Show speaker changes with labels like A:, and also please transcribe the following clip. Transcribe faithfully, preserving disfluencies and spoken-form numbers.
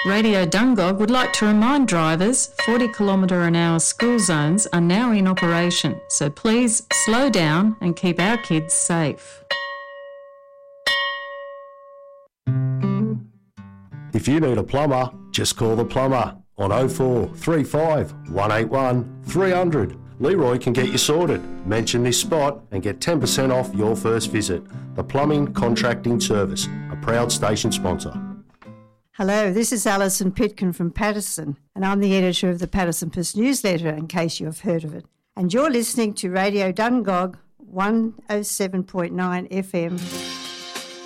A: Radio Dungog would like to remind drivers forty kilometre an hour school zones are now in operation, so please slow down and keep our kids safe.
B: If you need a plumber, just call the plumber on oh four three five, one eight one, three hundred. Leroy can get you sorted. Mention this spot and get ten percent off your first visit. The Plumbing Contracting Service, a proud station sponsor.
C: Hello, this is Alison Pitkin from Patterson, and I'm the editor of the Patterson Post newsletter, in case you have heard of it. And you're listening to Radio Dungog one oh seven point nine F M.